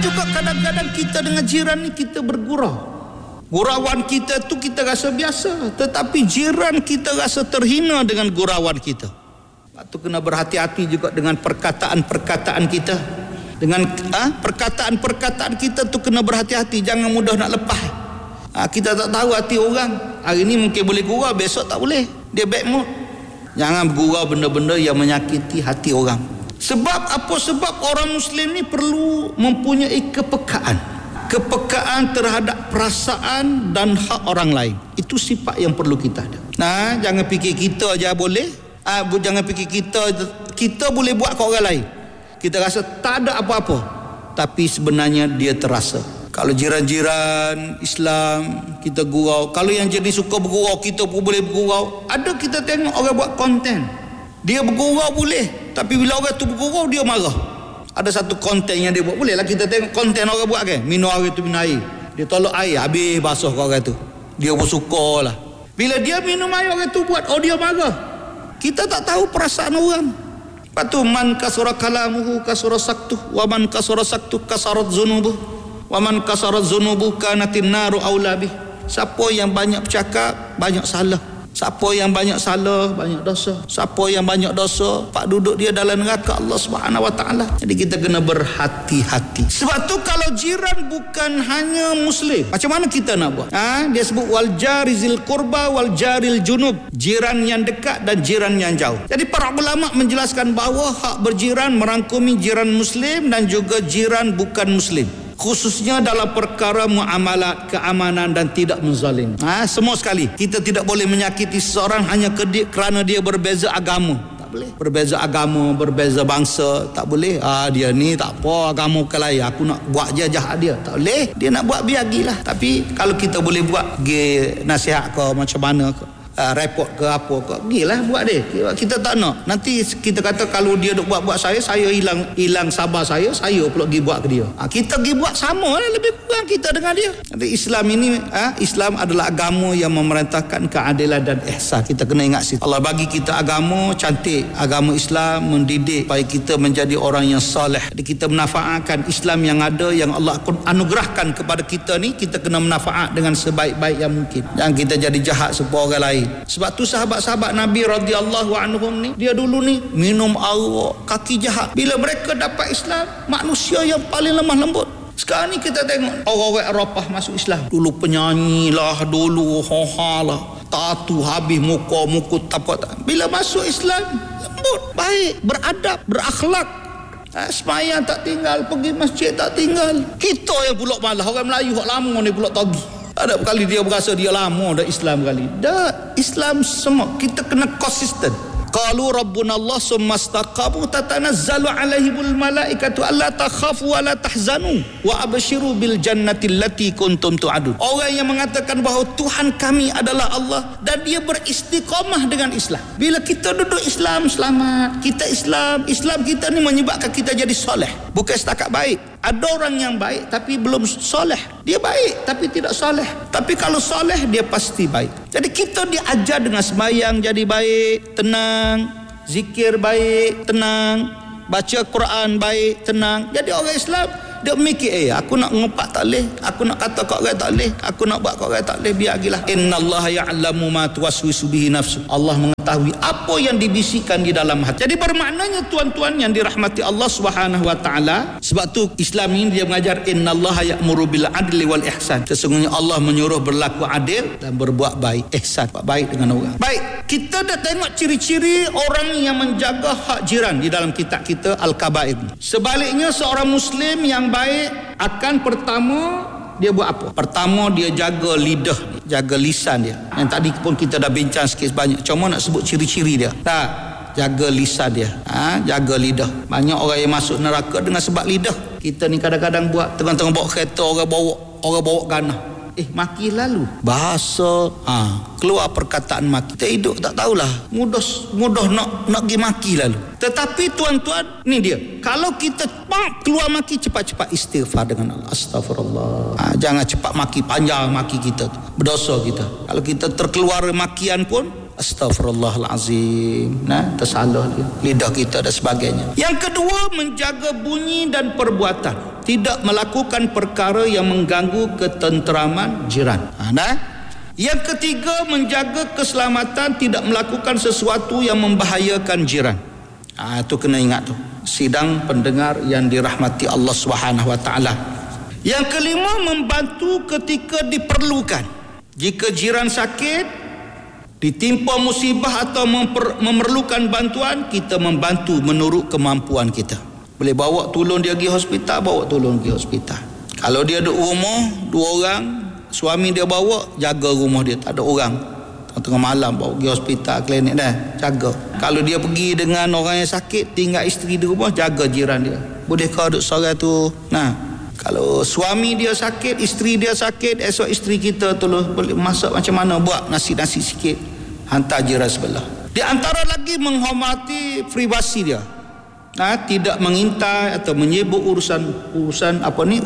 juga kadang-kadang kita dengan jiran ni kita bergurau. Gurauan kita tu kita rasa biasa, tetapi jiran kita rasa terhina dengan gurauan kita. Sebab tu kena berhati-hati juga dengan perkataan-perkataan kita. Dengan perkataan-perkataan kita tu kena berhati-hati, jangan mudah nak lepas. Kita tak tahu hati orang. Hari ni mungkin boleh gurau, besok tak boleh. Dia bad mood. Jangan bergurau benda-benda yang menyakiti hati orang. Sebab apa? Sebab orang Muslim ni perlu mempunyai kepekaan terhadap perasaan dan hak orang lain. Itu sifat yang perlu kita ada. Jangan fikir kita aja boleh. Jangan fikir kita boleh buat ke orang lain. Kita rasa tak ada apa-apa, tapi sebenarnya dia terasa. Kalau jiran-jiran Islam kita gurau, kalau yang jenis suka bergurau kita pun boleh bergurau. Ada kita tengok orang buat konten, dia bergurau boleh, tapi bila orang tu bergurau dia marah. Ada satu konten yang dia buat, boleh lah kita tengok konten orang buat kan, minum air tu minum air, dia tolak air habis basuh kat orang tu, dia pun suka lah. Bila dia minum air orang tu buat, dia marah. Kita tak tahu perasaan orang. Lepas tu man kasura kalamuhu kasura saktuh, wa man kasura saktuh kasarat zunubuh, wa man kasarat zunubuh kanatin naru aula bih. Siapa yang banyak bercakap banyak salah. Siapa yang banyak salah banyak dosa. Siapa yang banyak dosa pak duduk dia dalam neraka Allah Subhanahu Wa Taala. Jadi kita kena berhati-hati. Sebab tu kalau jiran bukan hanya Muslim, macam mana kita nak buat? Dia sebut wal jarizil qurba wal jaril junub, jiran yang dekat dan jiran yang jauh. Jadi para ulama menjelaskan bahawa hak berjiran merangkumi jiran Muslim dan juga jiran bukan Muslim, khususnya dalam perkara muamalat, keamanan dan tidak menzalim. Semua sekali. Kita tidak boleh menyakiti seseorang hanya kerana dia berbeza agama. Tak boleh. Berbeza agama, berbeza bangsa, tak boleh. Dia ni tak apa, agama bukan lain, aku nak buat je jahat dia. Tak boleh. Dia nak buat biar gilah. Tapi kalau kita boleh buat, pergi nasihat ke macam mana ke, report ke apa ke, gilah buat dia. Kita tak nak nanti kita kata kalau dia duk buat saya hilang sabar saya pula pergi buat ke dia. Kita pergi buat sama lah, lebih kurang kita dengan dia. Jadi Islam ini Islam adalah agama yang memerintahkan keadilan dan ihsan. Kita kena ingat situ. Allah bagi kita agama cantik, agama Islam mendidik supaya kita menjadi orang yang soleh. Jadi kita menafaatkan Islam yang ada, yang Allah anugerahkan kepada kita ni, kita kena menafaat dengan sebaik-baik yang mungkin. Jangan kita jadi jahat supaya orang lain. Sebab tu sahabat-sahabat Nabi radhiyallahu anhum ni, dia dulu ni minum arak, kaki jahat. Bila mereka dapat Islam, manusia yang paling lemah lembut. Sekarang ni kita tengok orang-orang Eropah masuk Islam, dulu penyanyi lah, dulu hoha lah, tatu habis muka mukut apa tak. Bila masuk Islam, lembut, baik, beradab, berakhlak. Semayang tak tinggal, pergi masjid tak tinggal. Kita yang pula malah, orang Melayu hak lama ni pula tagih. Ada kali dia berasa dia lama dah Islam kali. Dah Islam semua. Kita kena konsisten. Qalu rabbuna Allah summa istaqamu tatanazzalu alaihimul malaikatu alla takhafu wa la tahzanu wa abshiru bil jannati allati kuntum tu'adun. Orang yang mengatakan bahawa Tuhan kami adalah Allah dan dia beristiqamah dengan Islam. Bila kita duduk Islam selamat, kita Islam kita ni menyebabkan kita jadi soleh. Bukan setakat baik. Ada orang yang baik tapi belum soleh. Dia baik tapi tidak soleh. Tapi kalau soleh dia pasti baik. Jadi kita diajar dengan sembahyang jadi baik, tenang, zikir baik, tenang, baca Quran baik, tenang. Jadi orang Islam dia mikir, aku nak ngumpat tak boleh, aku nak kata kat orang tak boleh, aku nak buat kat orang tak boleh, biar gilah. Innallaha ya'lamu ma tuwaswisu bihi nafsu. Allah mengetahui apa yang dibisikkan di dalam hati. Jadi bermaknanya tuan-tuan yang dirahmati Allah Subhanahu Wa Taala, sebab tu Islam ini dia mengajar innallaha ya'muru bil adli wal ihsan. Sesungguhnya Allah menyuruh berlaku adil dan berbuat baik, ihsan, buat baik dengan orang. Baik, kita dah tengok ciri-ciri orang yang menjaga hak jiran di dalam kitab kita Al-Kabair. Sebaliknya seorang Muslim yang baik akan pertama dia buat apa? Pertama dia jaga lidah, jaga lisan dia. Yang tadi pun kita dah bincang sikit sebanyak. Cuma nak sebut ciri-ciri dia. Tak, jaga lisan dia. Jaga lidah. Banyak orang yang masuk neraka dengan sebab lidah. Kita ni kadang-kadang buat tengah-tengah bawa kereta, orang bawa ganah. Maki lalu. Bahasa keluar perkataan maki. Kita hidup tak tahulah. Mudah nak pergi maki lalu. Tetapi tuan-tuan, ni dia. Kalau kita keluar maki, cepat-cepat istighfar dengan Allah. Astaghfirullah. Jangan cepat maki, panjang maki kita. Berdosa kita. Kalau kita terkeluar makian pun, Astaghfirullahalazim. Tersalah lidah kita dan sebagainya. Yang kedua, menjaga bunyi dan perbuatan, tidak melakukan perkara yang mengganggu ketenteraman jiran. Yang ketiga, menjaga keselamatan, tidak melakukan sesuatu yang membahayakan jiran. Itu kena ingat tu. Sidang pendengar yang dirahmati Allah Subhanahu wa taala. Yang kelima, membantu ketika diperlukan. Jika jiran sakit, ditimpa musibah atau memerlukan bantuan, kita membantu menurut kemampuan kita. Boleh bawa tolong dia pergi hospital, bawa tolong pergi hospital. Kalau dia duduk rumah 2 orang, suami dia bawa, jaga rumah dia, tak ada orang. Tengah malam bawa pergi hospital, klinik dah, jaga. Kalau dia pergi dengan orang yang sakit, tinggal isteri di rumah, jaga jiran dia. Bolehkah duduk seorang tu? Kalau suami dia sakit, isteri dia sakit, esok isteri kita tolong boleh masak macam mana, buat nasi-nasi sikit, hantar jiran sebelah. Di antara lagi, menghormati privasi dia. Tidak mengintai atau menyebut urusan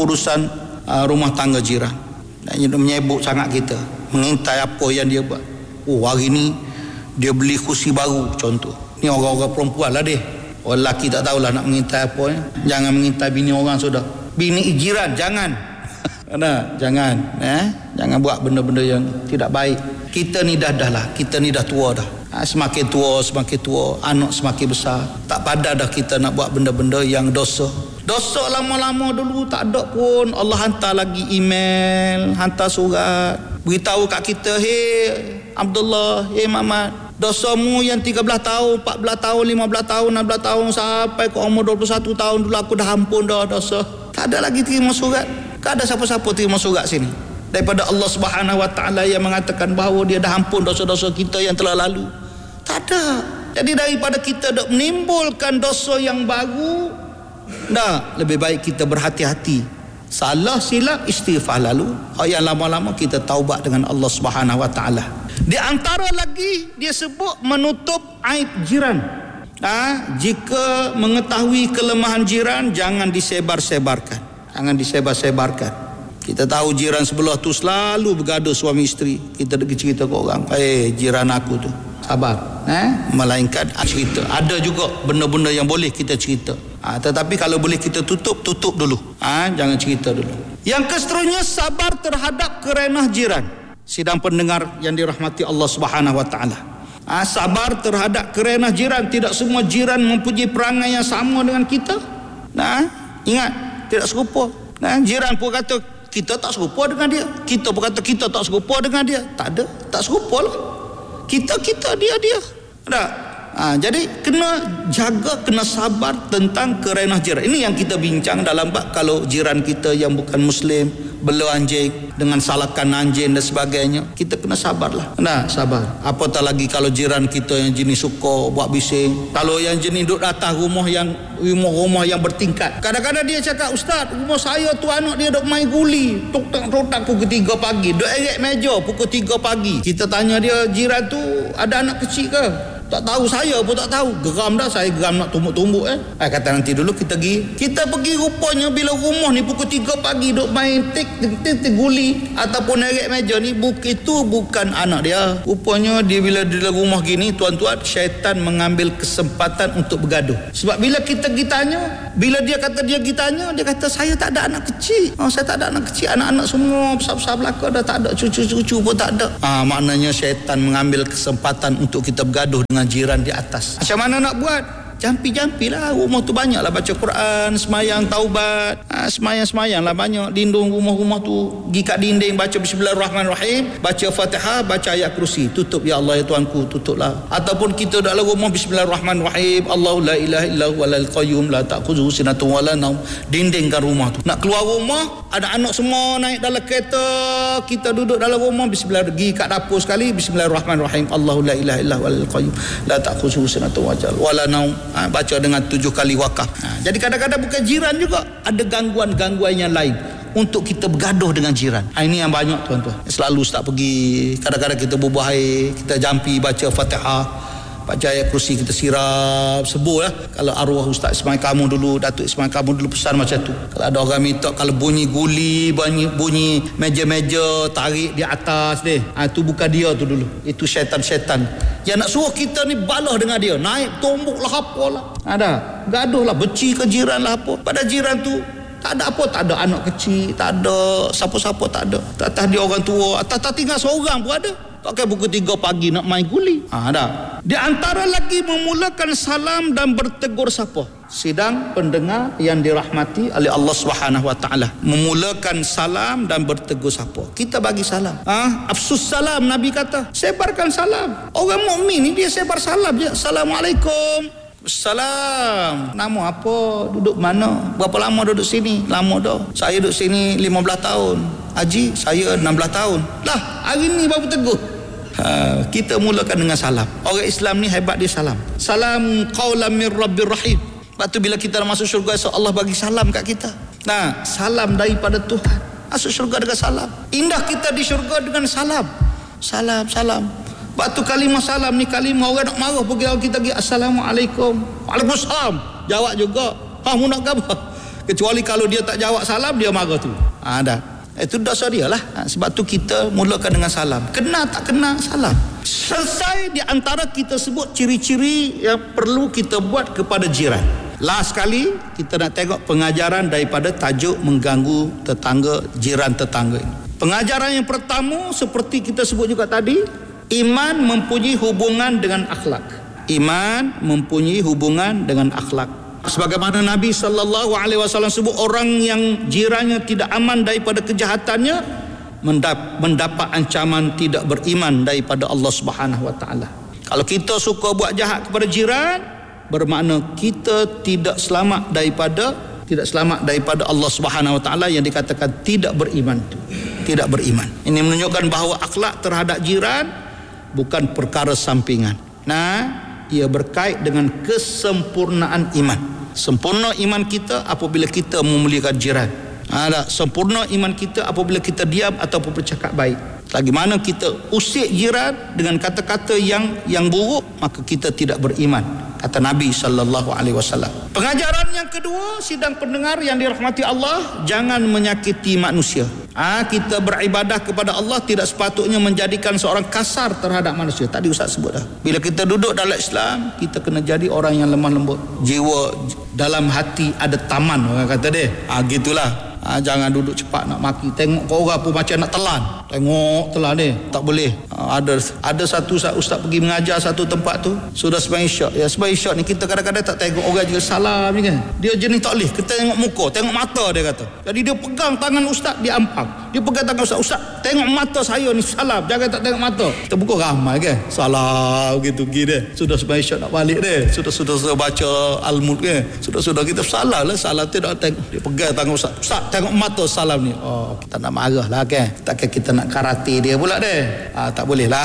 rumah tangga jiran. Menyebut sangat kita, mengintai apa yang dia buat. Hari ni dia beli kursi baru contoh. Ni orang-orang perempuan lah dia. Orang lelaki tak tahulah nak mengintai apa. Jangan mengintai bini orang sudah. Bini jiran jangan. Jangan jangan buat benda-benda yang tidak baik. Kita ni dah lah, kita ni dah tua dah. Semakin tua, anak semakin besar. Tak padah dah kita nak buat benda-benda yang dosa. Dosa lama-lama dulu tak ada pun, Allah hantar lagi email, hantar surat, beritahu kat kita, hey Abdullah, hey Mamat, dosamu yang 13 tahun, 14 tahun, 15 tahun, 16 tahun sampai ke umur 21 tahun dulu aku dah ampun dah dosa. Tak ada lagi terima surat. Tak ada siapa-siapa terima surat sini daripada Allah Subhanahu wa taala yang mengatakan bahawa dia dah ampun dosa-dosa kita yang telah lalu. Tak ada. Jadi daripada kita dok menimbulkan dosa yang baru, lebih baik kita berhati-hati. Salah silap istighfar lalu. Yang lama-lama kita taubat dengan Allah Subhanahu wa taala. Di antara lagi dia sebut menutup aib jiran. Jika mengetahui kelemahan jiran, jangan disebar-sebarkan. Jangan disebar-sebarkan. Kita tahu jiran sebelah tu selalu bergaduh suami isteri. Kita pergi cerita ke orang, jiran aku tu, sabar. Melainkan cerita. Ada juga benda-benda yang boleh kita cerita. Tetapi kalau boleh kita tutup dulu. Jangan cerita dulu. Yang keseterusnya, sabar terhadap kerenah jiran. Sidang pendengar yang dirahmati Allah Subhanahu wa taala. Sabar terhadap kerenah jiran. Tidak semua jiran mempunyai perangai yang sama dengan kita. Ingat, tidak serupa. Jiran pun kata kita tak serupa dengan dia. Kita pun kata kita tak serupa dengan dia. Tak ada, tak serupa lah. Kita, dia. Jadi kena jaga, kena sabar tentang kerenah jiran. Ini yang kita bincang dalam bab kalau jiran kita yang bukan Muslim bela anjing dengan salakan anjing dan sebagainya, kita kena sabarlah. Sabar. Apatah lagi kalau jiran kita yang jenis suka buat bising. Kalau yang jenis duduk atas rumah yang bertingkat. Kadang-kadang dia cakap, Ustaz, rumah saya tu anak dia duk main guli, tok-tok pukul 3 pagi, duk erek meja pukul 3 pagi. Kita tanya dia, jiran tu ada anak kecil ke? Tak tahu, saya pun tak tahu. Geram dah, saya geram nak tumbuk-tumbuk. Kata nanti dulu kita pergi. Kita pergi rupanya bila rumah ni pukul 3 pagi duk main tik guli ataupun erek meja ni, itu bukan anak dia. Rupanya dia bila di rumah gini, tuan-tuan, syaitan mengambil kesempatan untuk bergaduh. Sebab bila kita pergi tanya, bila dia kata dia pergi tanya, dia kata saya tak ada anak kecil. Saya tak ada anak kecil, anak-anak semua besar-besar belaka dah, tak ada cucu-cucu pun tak ada. Maknanya syaitan mengambil kesempatan untuk kita bergaduh dengan jiran di atas. Macam mana nak buat? Jampi-jampilah. Rumah tu banyaklah baca Quran, semayang taubat. Semayang lah banyak. Lindung rumah-rumah tu. Pergi kat dinding baca Bismillahirrahmanirrahim, baca Fatihah, baca ayat kursi. Tutup, ya Allah ya Tuanku, tutuplah. Ataupun kita dalam rumah Bismillahirrahmanirrahim, Allahu la ilaha illahu walal qayyum la ta'khudhuhu sinatun wala naum. Dindingkan rumah tu. Nak keluar rumah, ada anak semua naik dalam kereta, kita duduk dalam rumah Bismillah. Pergi kat dapur sekali Bismillahirrahmanirrahim, Allahu la ilaha illahu walal qayyum la ta'khudhuhu sinatun wala naum. Baca dengan 7 kali wakaf. Jadi kadang-kadang bukan jiran juga, ada gangguan-gangguan yang lain untuk kita bergaduh dengan jiran. Ini yang banyak tuan-tuan. Selalu Ustaz pergi, kadang-kadang kita berbual air, kita jampi baca Fatihah, baca ayat kursi, kita sirap sebut lah. Kalau arwah Ustaz Ismail Kamu dulu, Datuk Ismail Kamu dulu pesan macam tu. Kalau ada orang minta, kalau bunyi guli, bunyi meja-meja tarik di atas deh, tu bukan dia tu dulu, itu syaitan-syaitan yang nak suruh kita ni balah dengan dia, naik tombok lah apalah, ada gaduh lah, benci ke jiran lah apa. Pada jiran tu tak ada apa, tak ada anak kecil, tak ada siapa-siapa, tak ada. Atas dia orang tua, atas tinggal seorang pun ada. Pakai pukul 3 pagi nak main guli. Ada. Di antara lagi memulakan salam dan bertegur sapa. Sidang pendengar yang dirahmati oleh Allah Subhanahu Wa Taala. Memulakan salam dan bertegur sapa. Kita bagi salam. Afsus salam, Nabi kata. Sebarkan salam. Orang mukmin ni dia sebar salam je. Assalamualaikum. Salam. Nama apa? Duduk mana? Berapa lama duduk sini? Lama dah. Saya duduk sini 15 tahun. Haji, saya 16 tahun. Lah, hari ni baru tegur. Kita mulakan dengan salam. Orang Islam ni hebat, dia salam. Salam qaulan min rabbir rahim. Lepas tu bila kita nak masuk syurga, Allah bagi salam kat kita. Nah, salam daripada Tuhan. Masuk syurga dengan salam. Indah kita di syurga dengan salam. Salam, salam. Waktu kalimah salam ni kalimah orang nak marah pergi kita pergi Assalamualaikum. Waalaikumsalam. Jawab juga. Kamu nak apa? Kecuali kalau dia tak jawab salam, dia marah tu. Dah. Itu dosa dia lah. Sebab tu kita mulakan dengan salam. Kena tak kena salam. Selesai di antara kita sebut ciri-ciri yang perlu kita buat kepada jiran. Last sekali kita nak tengok pengajaran daripada tajuk mengganggu tetangga, jiran tetangga ini. Pengajaran yang pertama seperti kita sebut juga tadi, iman mempunyai hubungan dengan akhlak. Iman mempunyai hubungan dengan akhlak. Sebagaimana Nabi SAW sebut, orang yang jirannya tidak aman daripada kejahatannya mendapat ancaman tidak beriman daripada Allah Subhanahu Wa Taala. Kalau kita suka buat jahat kepada jiran, bermakna kita tidak selamat daripada Allah Subhanahu Wa Taala yang dikatakan tidak beriman itu. Tidak beriman. Ini menunjukkan bahawa akhlak terhadap jiran bukan perkara sampingan. Ia berkait dengan kesempurnaan iman. Sempurna iman kita apabila kita memuliakan jiran. Sempurna iman kita apabila kita diam ataupun bercakap baik. Lagi mana kita usik jiran dengan kata-kata yang buruk, maka kita tidak beriman, kata Nabi SAW. Pengajaran yang kedua, sidang pendengar yang dirahmati Allah, jangan menyakiti manusia. Kita beribadah kepada Allah tidak sepatutnya menjadikan seorang kasar terhadap manusia. Tadi Ustaz sebut dah. Bila kita duduk dalam Islam, kita kena jadi orang yang lemah lembut. Jiwa dalam hati ada taman, orang kata dia. Gitulah. Jangan duduk cepat nak maki. Tengok kau orang pun macam nak telan. Tengok telan ni, tak boleh. Ada satu ustaz pergi mengajar satu tempat tu, sudah sembahyang isyak. Ya, sembahyang isyak ni kita kadang-kadang tak tengok orang juga salam ni kan. Dia jenis tak boleh. Kita tengok muka, tengok mata dia kata. Jadi dia pegang tangan ustaz, dia ampang. Dia pegang tangan ustaz, tengok mata saya ni salam, jangan tak tengok mata. Kita buka ramai kan. Salam gitu dia. Sudah sembahyang isyak nak balik dia. Sudah baca Al-Mulk kan. Sudah kita salam lah, salam tu tak tengok. Dia pegang tangan ustaz. Ustaz tengok mata salam ni. Kita nak marah lah kan. Takkan kita nak karate dia pula dia. Tak boleh lah.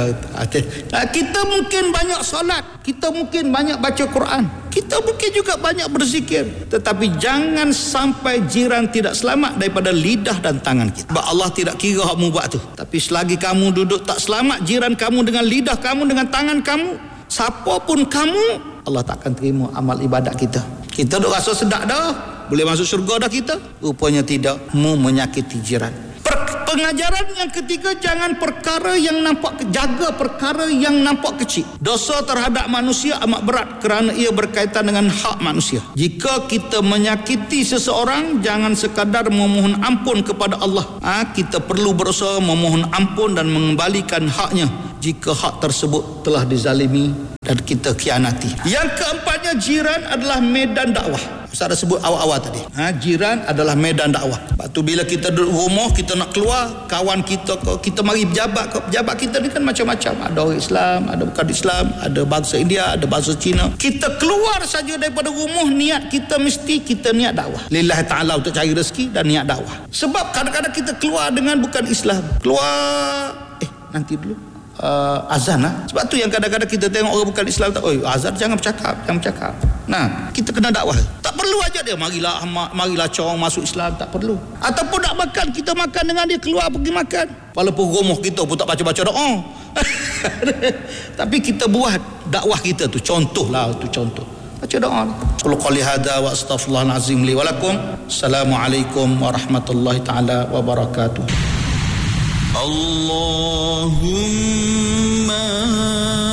Kita mungkin banyak solat, kita mungkin banyak baca Quran, kita mungkin juga banyak berzikir, tetapi jangan sampai jiran tidak selamat daripada lidah dan tangan kita. Sebab Allah tidak kira kamu buat tu. Tapi selagi kamu duduk tak selamat jiran kamu dengan lidah kamu, dengan tangan kamu, siapa pun kamu, Allah tak akan terima amal ibadat kita. Kita duk rasa sedap dah, boleh masuk syurga dah kita? Rupanya tidak. Menyakiti jiran. Pengajaran yang ketiga, jaga perkara yang nampak kecil. Dosa terhadap manusia amat berat kerana ia berkaitan dengan hak manusia. Jika kita menyakiti seseorang, jangan sekadar memohon ampun kepada Allah. Kita perlu berusaha memohon ampun dan mengembalikan haknya jika hak tersebut telah dizalimi dan kita khianati. Yang keempatnya, jiran adalah medan dakwah. Ustaz dah sebut awal-awal tadi. Jiran adalah medan dakwah. Lepas tu bila kita duduk rumah, kita nak keluar, kawan kita mari pejabat kita ni kan macam-macam. Ada orang Islam, ada bukan Islam, ada bangsa India, ada bangsa Cina. Kita keluar saja daripada rumah, niat kita mesti kita niat dakwah. Lillahi ta'ala, untuk cari rezeki dan niat dakwah. Sebab kadang-kadang kita keluar dengan bukan Islam. Keluar, nanti dulu. Azan lah. Sebab tu yang kadang-kadang kita tengok orang bukan Islam tak, azan jangan bercakap. Nah, kita kena dakwah. Tak perlu aja dia marilah corong masuk Islam, tak perlu. Ataupun nak makan, kita makan dengan dia, keluar pergi makan. Walaupun rumah kita pun tak baca-baca doa. Tapi kita buat dakwah kita tu, contohlah tu contoh. Baca doa. Qul qali hada wa astaghfirullahal azim li wa lakum. Assalamualaikum warahmatullahi taala wabarakatuh. Allahumma